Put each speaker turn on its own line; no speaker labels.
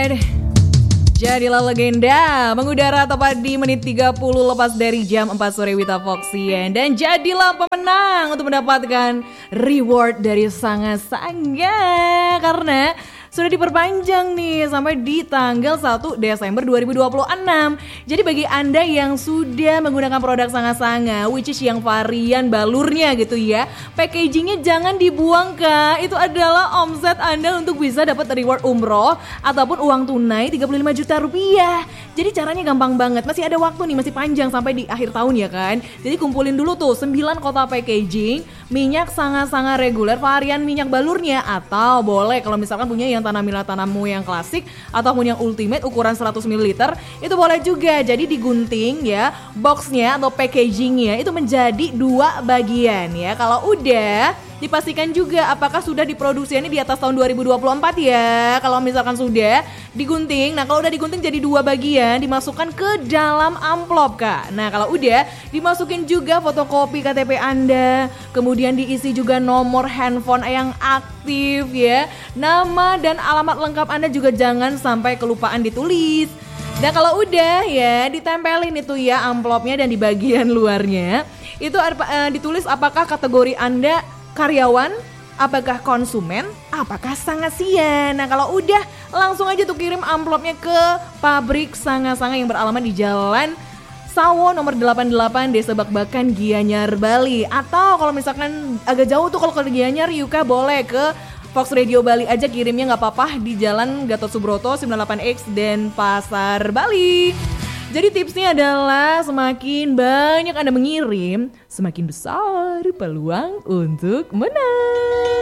Reward. Jadilah legenda, mengudara tepat di menit 30 lepas dari jam 4 sore Wita Foxian. Dan jadilah pemenang untuk mendapatkan reward dari Sanga-Sanga. Karena sudah diperpanjang nih sampai di tanggal 1 Desember 2026. Jadi bagi Anda yang sudah menggunakan produk Sanga-Sanga, which is yang varian balurnya gitu ya, packagingnya jangan dibuang Kak. Itu adalah omset Anda untuk bisa dapat reward umroh ataupun uang tunai 35 juta rupiah. Jadi caranya gampang banget, masih ada waktu nih, masih panjang sampai di akhir tahun ya kan. Jadi kumpulin dulu tuh 9 kotak packaging minyak Sanga-Sanga reguler varian minyak balurnya, atau boleh kalau misalkan punya yang Tanamila Tanamu yang klasik ataupun yang ultimate ukuran 100 ml itu boleh juga. Jadi digunting ya boxnya atau packagingnya itu menjadi 2 bagian ya. Kalau udah dipastikan juga apakah sudah diproduksi ini di atas tahun 2024 ya. Kalau misalkan sudah digunting, nah kalau udah digunting jadi 2 bagian, dimasukkan ke dalam amplop Kak. Nah kalau udah dimasukin juga fotokopi KTP Anda, kemudian diisi juga nomor handphone yang aktif ya, nama dan alamat lengkap Anda juga jangan sampai kelupaan ditulis. Dan kalau udah ya ditempelin itu ya amplopnya, dan di bagian luarnya itu ditulis apakah kategori Anda karyawan, apakah konsumen, apakah Sanga-Sian. Nah kalau udah langsung aja tuh kirim amplopnya ke pabrik Sanga-Sanga yang beralamat di Jalan Sawo nomor 88 Desa Bakbakan Gianyar Bali. Atau kalau misalkan agak jauh tuh kalau ke Gianyar Yuka boleh ke Fox Radio Bali aja kirimnya, gak apa-apa, di Jalan Gatot Subroto 98X dan Pasar Bali. Jadi tipsnya adalah semakin banyak Anda mengirim, semakin besar peluang untuk menang.